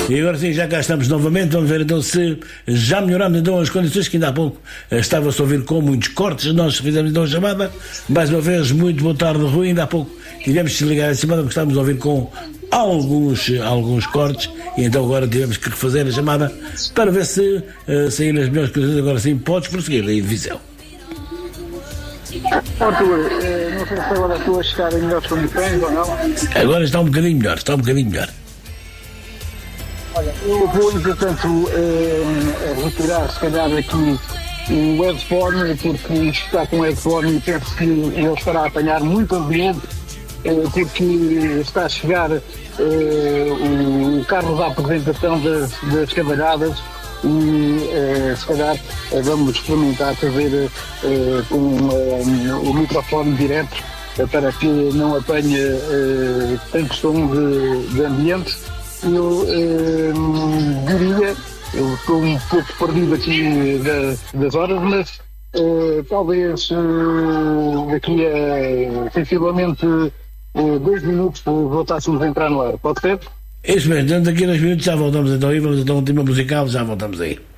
E agora sim, já cá estamos novamente. Vamos ver então se já melhoramos então as condições, que ainda há pouco estava-se a ouvir com muitos cortes. Nós fizemos então a chamada. Mais uma vez, muito boa tarde, Rui. Ainda há pouco tivemos que ligar a chamada porque estávamos a ouvir com alguns cortes, e então agora tivemos que refazer a chamada para ver se saíram as melhores condições. Agora sim, podes prosseguir aí de Viseu. Arthur, não sei se agora estou a chegar em melhores condições ou não. Agora está um bocadinho melhor. Olha, eu vou, entretanto, retirar, se calhar, aqui o headphone, porque está com o headphone e penso que ele estará a apanhar muito ambiente, porque está a chegar o carro da apresentação das cavalhadas e, se calhar, vamos experimentar fazer com o microfone direto para que não apanhe tanto som de ambiente. Eu diria, eu estou um pouco perdido aqui das horas, mas talvez daqui a sensivelmente 2 minutos voltássemos a entrar no ar. Pode ser? Isso mesmo, daqui a 2 minutos já voltamos então aí, vamos então a um tema musical, já voltamos aí.